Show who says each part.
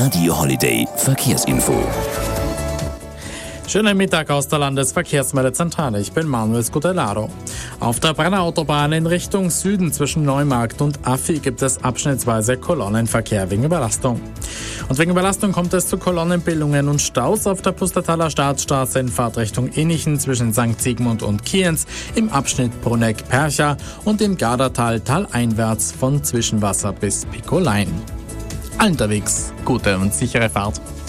Speaker 1: Radio Holiday Verkehrsinfo.
Speaker 2: Schönen Mittag aus der Landesverkehrsmeldezentrale. Ich bin Manuel Scutellaro. Auf der Brennerautobahn in Richtung Süden zwischen Neumarkt und Affi gibt es abschnittsweise Kolonnenverkehr wegen Überlastung. Und wegen Überlastung kommt es zu Kolonnenbildungen und Staus auf der Pustertaler Staatsstraße in Fahrtrichtung Innichen zwischen St. Sigmund und Kienz, im Abschnitt Bruneck-Percha und im Gardatal taleinwärts von Zwischenwasser bis Pickolein. Allen unterwegs gute und sichere Fahrt.